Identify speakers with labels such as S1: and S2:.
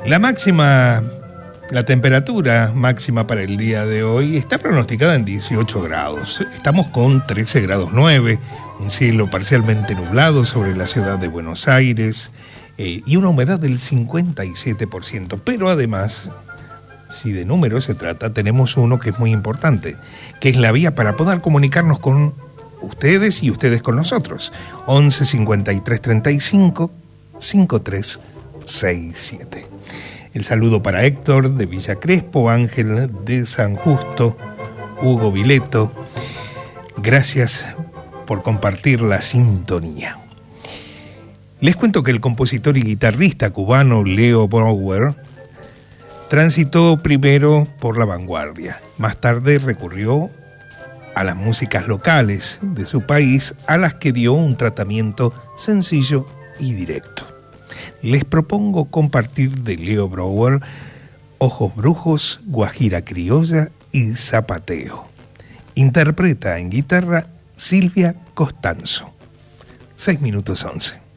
S1: La temperatura máxima para el día de hoy está pronosticada en 18 grados. Estamos con 13 grados 9, un cielo parcialmente nublado sobre la ciudad de Buenos Aires y una humedad del 57%. Pero además, si de números se trata, tenemos uno que es muy importante, que es la vía para poder comunicarnos con ustedes y ustedes con nosotros. 11 53 35 53 67. El saludo para Héctor de Villa Crespo, Ángel de San Justo, Hugo Vileto. Gracias por compartir la sintonía. Les cuento que el compositor y guitarrista cubano Leo Brouwer transitó primero por la vanguardia. Más tarde recurrió a las músicas locales de su país, a las que dio un tratamiento sencillo y directo. Les propongo compartir de Leo Brouwer Ojos Brujos, Guajira Criolla y Zapateo. Interpreta en guitarra Silvia Costanzo. 6 minutos 11.